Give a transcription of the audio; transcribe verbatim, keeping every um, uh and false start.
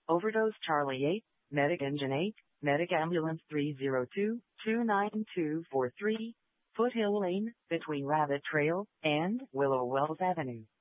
Overdose Charlie eight, Medic Engine eight, Medic Ambulance three zero two, two nine two four three, Foothill Lane, between Rabbit Trail and Willow Wells Avenue.